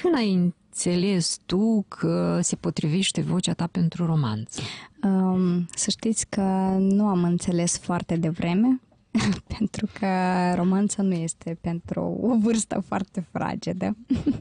Când ai înțeles tu că se potrivește vocea ta pentru romanță? Să știți că nu am înțeles foarte devreme, pentru că romanța nu este pentru o vârstă foarte fragedă.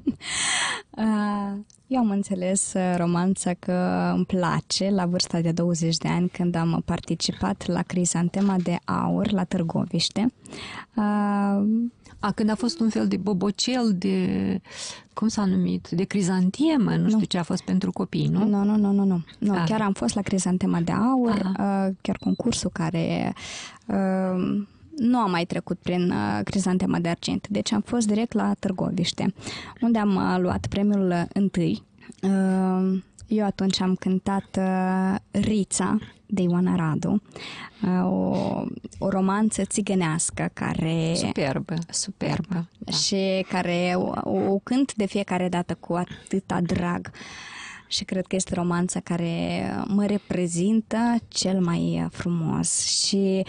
Eu am înțeles romanța că îmi place la vârsta de 20 de ani, când am participat la Crizantema de Aur la Târgoviște. Când a fost un fel de bobocel de, cum s-a numit, de crizantemă, nu știu ce a fost pentru copii, nu? Nu. Chiar am fost la Crizantema de Aur, chiar concursul care nu am mai trecut prin Crizantema de Argint. Deci am fost direct la Târgoviște, unde am luat premiul întâi. Eu atunci am cântat Rița de Ioana Radu, o romanță țigănească care... Superbă. Da. Și care o cânt de fiecare dată cu atâta drag. Și cred că este romanța care mă reprezintă cel mai frumos. Și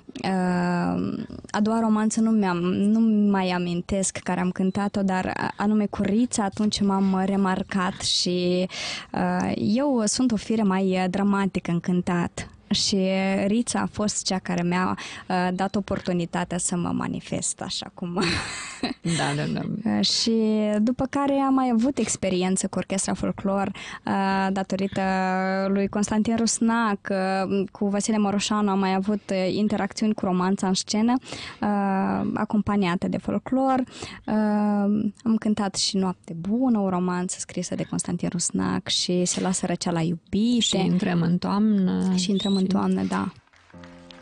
a doua romanță nu mai amintesc care am cântat-o, dar anume cu Rița, atunci m-am remarcat și eu sunt o fire mai dramatică în cântat. Și Rița a fost cea care mi-a dat oportunitatea să mă manifest așa cum... Da. Și după care am mai avut experiență cu Orchestra Folclor datorită lui Constantin Rusnac. Cu Vasile Moroșanu am mai avut interacțiuni cu romanța în scenă, acompaniată de folclor. Am cântat și Noapte bună, o romanță scrisă de Constantin Rusnac, și Se lasă răceala iubite. Și intrăm în toamnă. Și intrăm în toamnă, da.